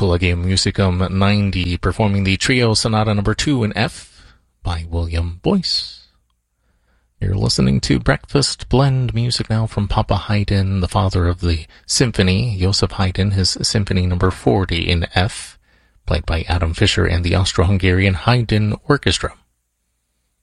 Collegium Musicum 90, performing the Trio Sonata No. 2 in F by William Boyce. You're listening to Breakfast Blend music now from Papa Haydn, the father of the symphony, Joseph Haydn, his Symphony No. 40 in F, played by Adam Fischer and the Austro-Hungarian Haydn Orchestra.